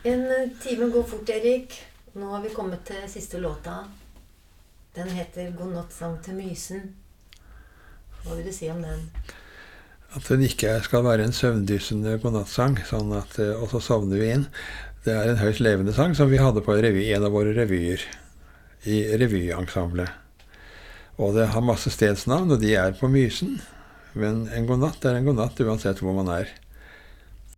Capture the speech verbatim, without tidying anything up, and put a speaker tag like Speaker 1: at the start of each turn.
Speaker 1: En time går fort, Erik. Nå har vi kommet til siste låta. Den heter God nattsang til mysen. Hva vil du si om den?
Speaker 2: At den ikke skal være en søvndyssende godnattsang, sånn at, og så sovner vi inn. Det er en høyst levende sang som vi hadde på revy, en av våre revyer i revyensemblet. Og det har masse stedsnavn, og de er på mysen. Men en godnatt er en godnatt uansett hvor man er.